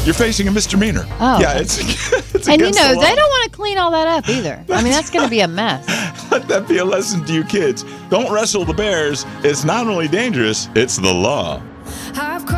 You're facing a misdemeanor. Oh. Yeah, it's And against the law. they don't want to clean all that up either. I mean, that's going to be a mess. Let that be a lesson to you kids. Don't wrestle the bears. It's not only dangerous, it's the law.